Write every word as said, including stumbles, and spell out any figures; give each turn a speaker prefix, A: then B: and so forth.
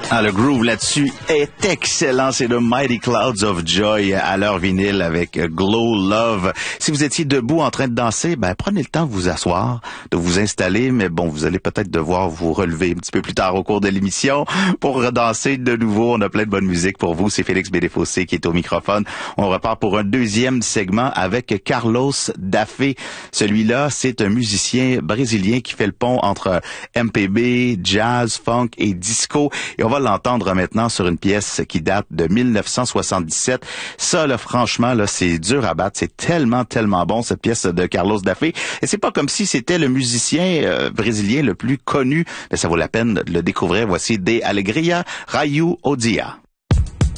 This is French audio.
A: Ah, le groove là-dessus est excellent. C'est le Mighty Clouds of Joy à leur vinyle avec Glow Love. Si vous étiez debout en train de danser, ben prenez le temps de vous asseoir, de vous installer, mais bon, vous allez peut-être devoir vous relever un petit peu plus tard au cours de l'émission pour redanser de nouveau. On a plein de bonne musique pour vous. C'est Félix Bédéfossé qui est au microphone. On repart pour un deuxième segment avec Carlos Daffé. Celui-là, c'est un musicien brésilien qui fait le pont entre M P B, jazz, funk et disco. Et on va l'entendre maintenant sur une pièce qui date de mille neuf cent soixante-dix-sept. Ça, là, franchement, là, c'est dur à battre. C'est tellement, tellement bon, cette pièce de Carlos Daffé. Et c'est pas comme si c'était le musicien euh, brésilien le plus connu, mais ça vaut la peine de le découvrir. Voici De Alegria, Raio o Dia.